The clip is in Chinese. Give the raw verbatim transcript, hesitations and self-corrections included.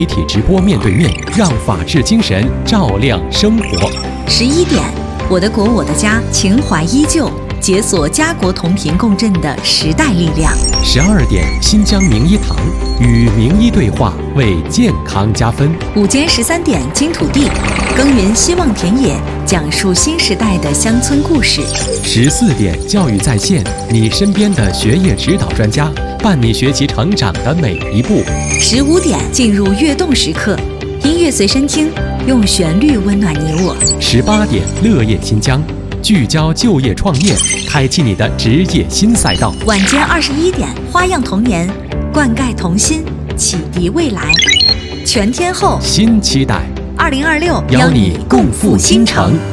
媒体直播面对面，让法治精神照亮生活。 十一点，我的国我的家，情怀依旧，解锁家国同频共振的时代力量。 十二点，新疆名医堂，与名医对话，为健康加分。 午间十三点，金土地，耕耘希望田野，讲述新时代的乡村故事。 十四点，教育在线，你身边的学业指导专家，伴你学习成长的每一步。 十五点，进入跃动时刻，音乐随身听，用旋律温暖你我。 十八点，乐业新疆，聚焦就业创业，开启你的职业新赛道。 晚间二十一点，花样童年，灌溉童心，启迪未来。全天候新期待， 二零二六邀你共赴新城。